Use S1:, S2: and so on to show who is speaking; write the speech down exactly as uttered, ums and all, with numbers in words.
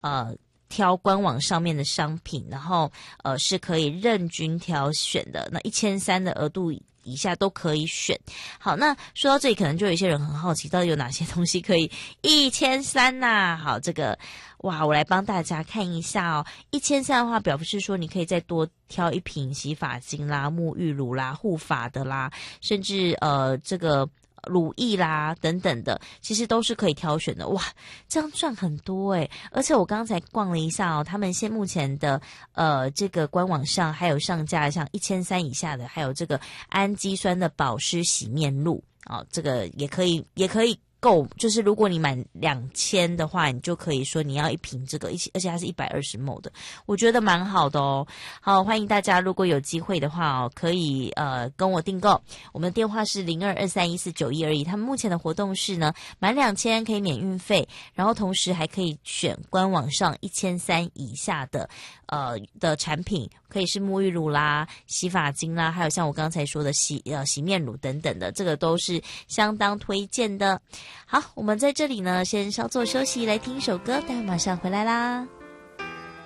S1: 呃挑官网上面的商品，然后呃是可以任君挑选的。那一千三的额度以下都可以选。好，那说到这里，可能就有一些人很好奇，到底有哪些东西可以一千三呐？好，这个哇，我来帮大家看一下哦。一千三的话，表示说你可以再多挑一瓶洗发精啦、沐浴乳啦、护发的啦，甚至呃这个乳液啦等等的，其实都是可以挑选的。哇，这样赚很多诶。而且我刚才逛了一下哦，他们现目前的呃这个官网上还有上架像一千三以下的，还有这个氨基酸的保湿洗面露哦，这个也可以也可以够，就是如果你买两千的话，你就可以说你要一瓶这个，一而且它是一百二十 ml 的，我觉得蛮好的哦。好，欢迎大家如果有机会的话哦，可以呃跟我订购，我们的电话是零二二三一四九一二一。他们目前的活动是呢，满两千可以免运费，然后同时还可以选官网上一千三以下的呃的产品，可以是沐浴乳啦、洗发精啦，还有像我刚才说的洗呃洗面乳等等的，这个都是相当推荐的。好，我们在这里呢，先稍作休息，来听一首歌，待会马上回来啦。